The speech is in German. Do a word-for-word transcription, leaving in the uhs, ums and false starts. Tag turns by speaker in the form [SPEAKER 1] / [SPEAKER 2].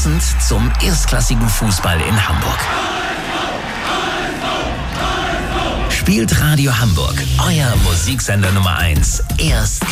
[SPEAKER 1] Passend zum erstklassigen Fußball in Hamburg. Spielt Radio Hamburg, euer Musiksender Nummer eins, erst